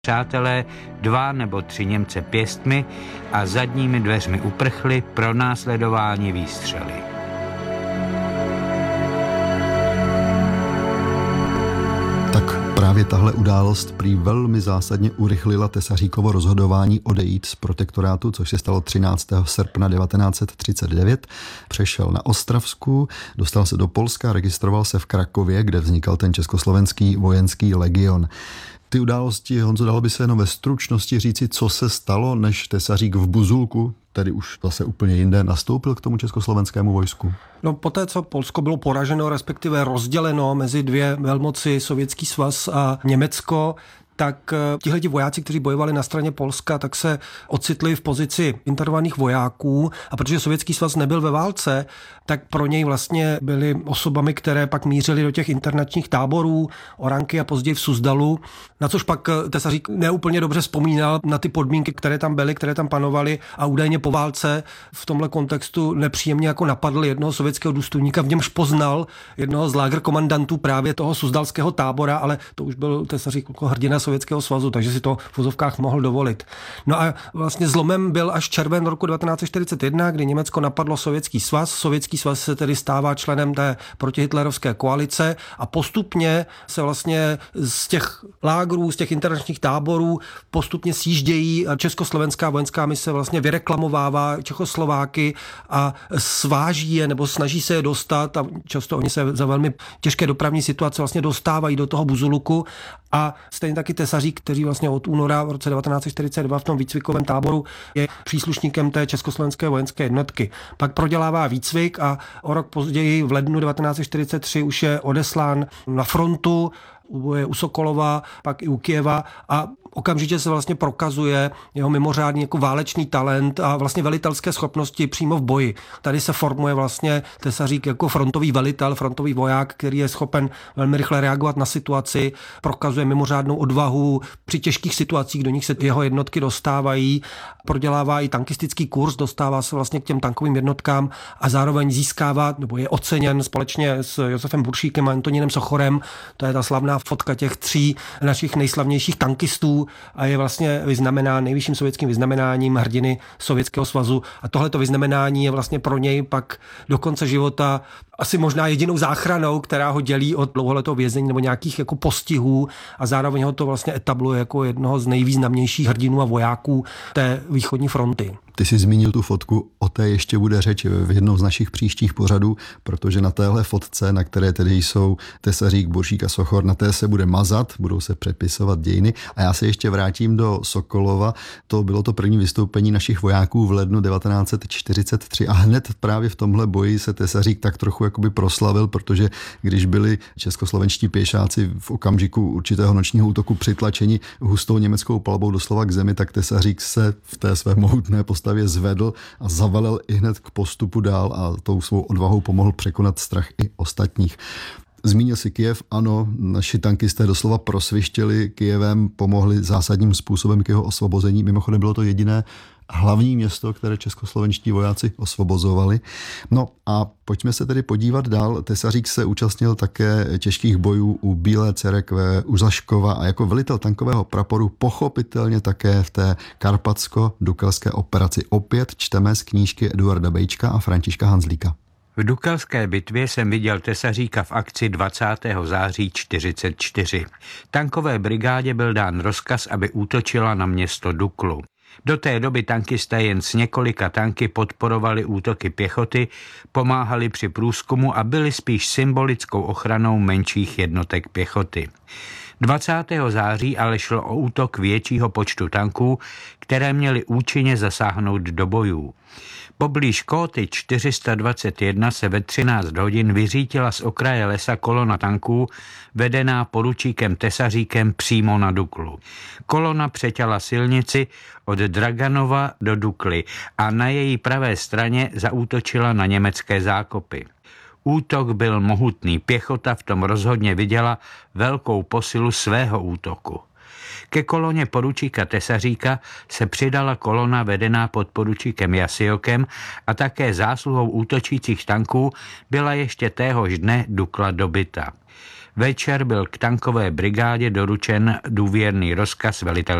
Přátelé 2 nebo 3 Němce pěstmi a zadními dveřmi uprchli, pronásledováni výstřely. Tak právě tahle událost prý velmi zásadně urychlila Tesaříkovo rozhodování odejít z protektorátu, což se stalo 13. srpna 1939. Přešel na Ostravsku, dostal se do Polska, registroval se v Krakově, kde vznikal ten československý vojenský legion. Ty události, Honzo, dalo by se jenom ve stručnosti říci, co se stalo, než Tesařík v Buzulku, tedy už zase úplně jinde, nastoupil k tomu československému vojsku? No poté, co Polsko bylo poraženo, respektive rozděleno mezi 2 velmoci, Sovětský svaz a Německo, tak tihleti vojáci, kteří bojovali na straně Polska, tak se ocitli v pozici internovaných vojáků a protože Sovětský svaz nebyl ve válce, tak pro něj vlastně byli osobami, které pak mířili do těch internačních táborů, Oranky a později v Suzdalu, na což pak Tesařík neúplně dobře vzpomínal na ty podmínky, které tam byly, které tam panovaly a údajně po válce v tomhle kontextu nepříjemně jako napadl jednoho sovětského důstojníka, v němž poznal jednoho z lágerkomandantů právě toho suzdalského tábora, ale to už byl Tesařík jako hrdina Sovětského svazu, takže si to v uvozovkách mohl dovolit. No a vlastně zlomem byl až červen roku 1941, kdy Německo napadlo Sovětský svaz. Sovětský svaz se tedy stává členem té protihitlerovské koalice a postupně se vlastně z těch lágrů, z těch internačních táborů postupně sjíždějí a československá vojenská mise vlastně vyreklamovává Čechoslováky a sváží je nebo snaží se je dostat a často oni se za velmi těžké dopravní situace vlastně dostávají do toho Buzuluku a stejně taky Tesařík, který vlastně od února v roce 1942 v tom výcvikovém táboru je příslušníkem té československé vojenské jednotky. Pak prodělává výcvik a o rok později v lednu 1943 už je odeslán na frontu, u Sokolova, pak i u Kyjeva a okamžitě se vlastně prokazuje jeho mimořádný jako válečný talent a vlastně velitelské schopnosti přímo v boji. Tady se formuje vlastně Tesařík jako frontový velitel, frontový voják, který je schopen velmi rychle reagovat na situaci, prokazuje mimořádnou odvahu při těžkých situacích, do nich se jeho jednotky dostávají, prodělává i tankistický kurz, dostává se vlastně k těm tankovým jednotkám a zároveň získává, nebo je oceněn společně s Josefem Buršíkem a Antonínem Sochorem, to je ta slavná fotka těch 3 našich nejslavnějších tankistů a je vlastně vyznamenán nejvyšším sovětským vyznamenáním hrdiny Sovětského svazu a tohleto vyznamenání je vlastně pro něj pak do konce života asi možná jedinou záchranou, která ho dělí od dlouholetého vězení nebo nějakých jako postihů a zároveň ho to vlastně etabluje jako jednoho z nejvýznamnějších hrdinů a vojáků té východní fronty. Ty jsi zmínil tu fotku, o té ještě bude řeč v jednou z našich příštích pořadů, protože na téhle fotce, na které tedy jsou Tesařík, Buršík a Sochor, na té se bude mazat, budou se přepisovat dějiny. A já se ještě vrátím do Sokolova. To bylo to první vystoupení našich vojáků v lednu 1943 a hned právě v tomhle boji se Tesařík tak trochu jakoby proslavil, protože když byli českoslovenští pěšáci v okamžiku určitého nočního útoku přitlačeni hustou německou palbou doslova k zemi, tak Tesařík se v té své mohutné postavě zvedl a zavalil ihned k postupu dál a tou svou odvahou pomohl překonat strach i ostatních. Zmínil si Kyjev, ano, naši tankisté doslova prosvištěli Kyjevem, pomohli zásadním způsobem k jeho osvobození. Mimochodem bylo to jediné hlavní město, které českoslovenští vojáci osvobozovali. No a pojďme se tedy podívat dál. Tesařík se účastnil také těžkých bojů u Bílé Cerekve, u Zaškova a jako velitel tankového praporu pochopitelně také v té karpatsko-dukelské operaci. Opět čteme z knížky Eduarda Bejčka a Františka Hanzlíka. V Dukelské bitvě jsem viděl Tesaříka v akci 20. září 1944. Tankové brigádě byl dán rozkaz, aby útočila na město Duklu. Do té doby tankisté jen s několika tanky podporovali útoky pěchoty, pomáhali při průzkumu a byli spíš symbolickou ochranou menších jednotek pěchoty. 20. září ale šlo o útok většího počtu tanků, které měly účinně zasáhnout do bojů. Poblíž Kóty 421 se ve 13 hodin vyřítila z okraje lesa kolona tanků, vedená poručíkem Tesaříkem přímo na Duklu. Kolona přeťala silnici od Draganova do Dukly a na její pravé straně zaútočila na německé zákopy. Útok byl mohutný, pěchota v tom rozhodně viděla velkou posilu svého útoku. Ke koloně poručíka Tesaříka se přidala kolona vedená podporučíkem Jasiokem a také zásluhou útočících tanků byla ještě téhož dne Dukla dobyta. Večer byl k tankové brigádě doručen důvěrný rozkaz velitele